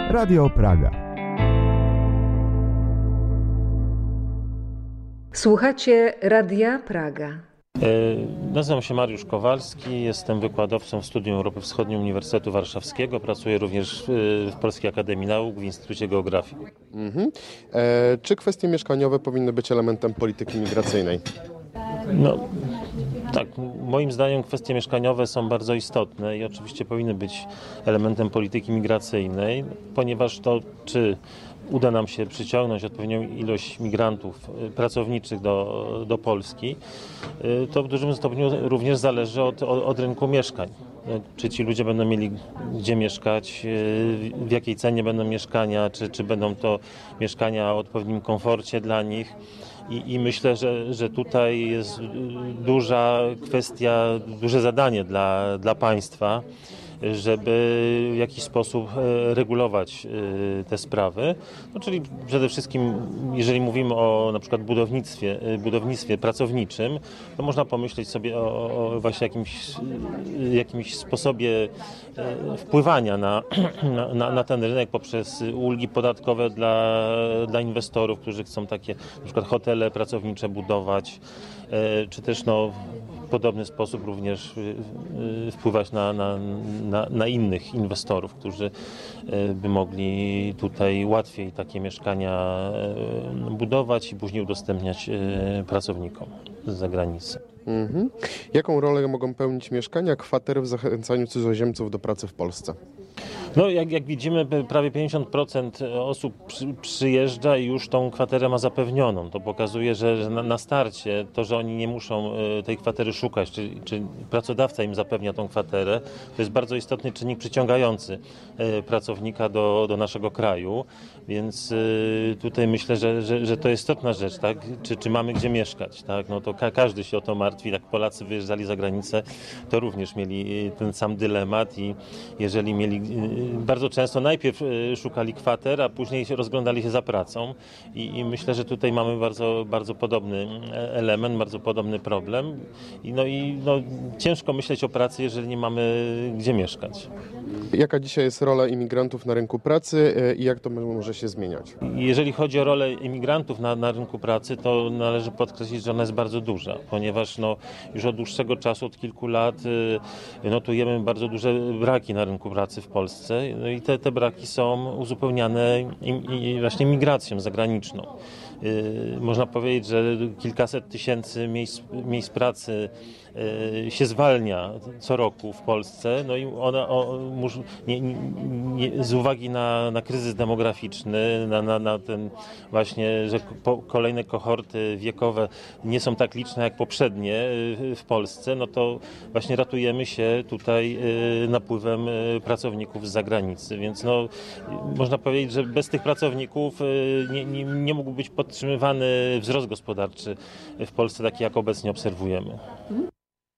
Radio Praga. Słuchacie Radia Praga. Nazywam się Mariusz Kowalski, jestem wykładowcą w Studium Europy Wschodniej Uniwersytetu Warszawskiego. Pracuję również w Polskiej Akademii Nauk w Instytucie Geografii. Czy kwestie mieszkaniowe powinny być elementem polityki migracyjnej? No, tak, moim zdaniem kwestie mieszkaniowe są bardzo istotne i oczywiście powinny być elementem polityki migracyjnej, ponieważ to, czy uda nam się przyciągnąć odpowiednią ilość migrantów pracowniczych do Polski, to w dużym stopniu również zależy od rynku mieszkań. Czy ci ludzie będą mieli gdzie mieszkać, w jakiej cenie będą mieszkania, czy będą to mieszkania o odpowiednim komforcie dla nich. I myślę, że tutaj jest duża kwestia, duże zadanie dla państwa, żeby w jakiś sposób regulować te sprawy. No, czyli przede wszystkim, jeżeli mówimy o na przykład budownictwie pracowniczym, to można pomyśleć sobie o właśnie jakimś sposobie wpływania na ten rynek poprzez ulgi podatkowe dla inwestorów, którzy chcą takie na przykład hotele pracownicze budować, czy też w podobny sposób również wpływać na innych inwestorów, którzy by mogli tutaj łatwiej takie mieszkania budować i później udostępniać pracownikom z zagranicy. Jaką rolę mogą pełnić mieszkania, kwatery w zachęcaniu cudzoziemców do pracy w Polsce? No, jak widzimy, prawie 50% osób przyjeżdża i już tą kwaterę ma zapewnioną. To pokazuje, że na starcie to, że oni nie muszą tej kwatery szukać, czy pracodawca im zapewnia tą kwaterę, to jest bardzo istotny czynnik przyciągający pracownika do naszego kraju. Więc tutaj myślę, że to jest istotna rzecz, tak? Czy mamy gdzie mieszkać, tak? No to każdy się o to martwi. Jak Polacy wyjeżdżali za granicę, to również mieli ten sam dylemat i jeżeli mieli bardzo często najpierw szukali kwater, a później rozglądali się za pracą i myślę, że tutaj mamy bardzo, bardzo podobny element, bardzo podobny problem i ciężko myśleć o pracy, jeżeli nie mamy gdzie mieszkać. Jaka dzisiaj jest rola imigrantów na rynku pracy i jak to może się zmieniać? Jeżeli chodzi o rolę imigrantów na rynku pracy, to należy podkreślić, że ona jest bardzo duża, ponieważ już od dłuższego czasu, od kilku lat notujemy bardzo duże braki na rynku pracy w Polsce. No i te braki są uzupełniane właśnie migracją zagraniczną. Można powiedzieć, że kilkaset tysięcy miejsc pracy się zwalnia co roku w Polsce, no i z uwagi na kryzys demograficzny, na ten właśnie, że kolejne kohorty wiekowe nie są tak liczne jak poprzednie w Polsce, no to właśnie ratujemy się tutaj napływem pracowników z zagranicy, więc można powiedzieć, że bez tych pracowników nie mógłby być podtrzymywany wzrost gospodarczy w Polsce, taki jak obecnie obserwujemy.